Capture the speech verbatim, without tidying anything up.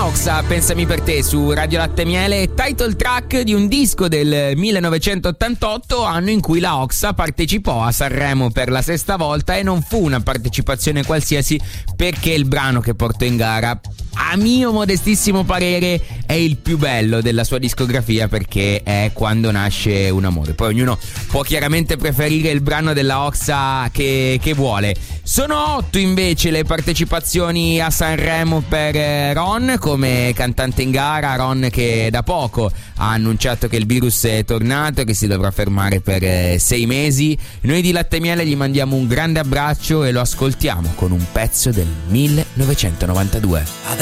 Oxa, Pensami per te su Radio Latte Miele, title track di un disco del millenovecentottantotto, anno in cui la Oxa partecipò a Sanremo per la sesta volta, e non fu una partecipazione qualsiasi, perché il brano che portò in gara, a mio modestissimo parere, è il più bello della sua discografia, perché è Quando nasce un amore. Poi ognuno può chiaramente preferire il brano della Oxa che, che vuole. Sono otto invece le partecipazioni a Sanremo per Ron come cantante in gara. Ron che da poco ha annunciato che il virus è tornato e che si dovrà fermare per sei mesi. Noi di Latte Miele gli mandiamo un grande abbraccio e lo ascoltiamo con un pezzo del millenovecentonovantadue.